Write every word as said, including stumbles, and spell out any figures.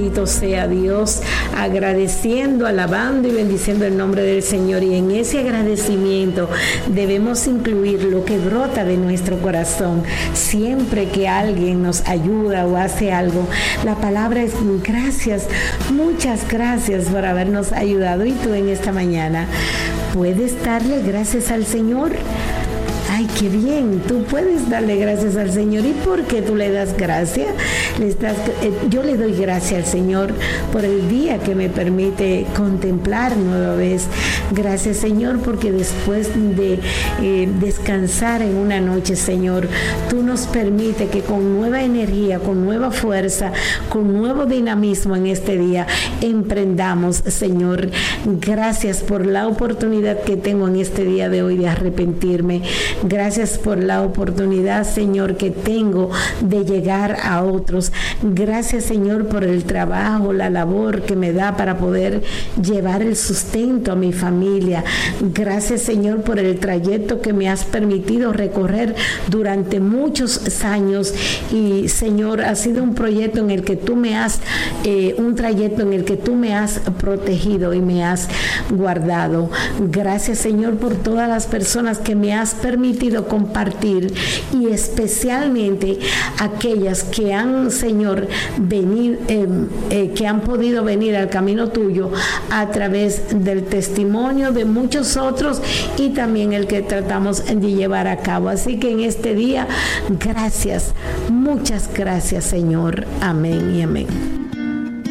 Bendito sea Dios, agradeciendo, alabando y bendiciendo el nombre del Señor. Y en ese agradecimiento debemos incluir lo que brota de nuestro corazón. Siempre que alguien nos ayuda o hace algo, la palabra es gracias, muchas gracias por habernos ayudado. Y tú en esta mañana puedes darle gracias al Señor. Ay, qué bien, tú puedes darle gracias al Señor. ¿Y por qué tú le das gracias? Le das, eh, yo le doy gracias al Señor por el día que me permite contemplar nueva vez. Gracias, Señor, porque después de eh, descansar en una noche, Señor, tú nos permites que con nueva energía, con nueva fuerza, con nuevo dinamismo en este día, emprendamos, Señor. Gracias por la oportunidad que tengo en este día de hoy de arrepentirme. Gracias por la oportunidad, Señor, que tengo de llegar a otros. Gracias, Señor, por el trabajo, la labor que me da para poder llevar el sustento a mi familia. Gracias, Señor, por el trayecto que me has permitido recorrer durante muchos años. Y, Señor, ha sido un proyecto en el que tú me has, eh, un trayecto en el que tú me has protegido y me has guardado. Gracias, Señor, por todas las personas que me has permitido compartir, y especialmente aquellas que han, Señor, venir, eh, eh, que han podido venir al camino tuyo a través del testimonio de muchos otros y también el que tratamos de llevar a cabo. Así que en este día, gracias, muchas gracias, Señor. Amén y amén.